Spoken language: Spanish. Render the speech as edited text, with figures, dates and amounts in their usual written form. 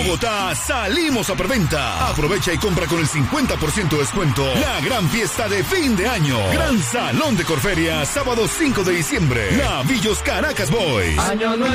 Bogotá, salimos a preventa. Aprovecha y compra con el 50% de descuento la gran fiesta de fin de año. Gran Salón de Corferia, sábado 5 de diciembre. Navillos Caracas Boys.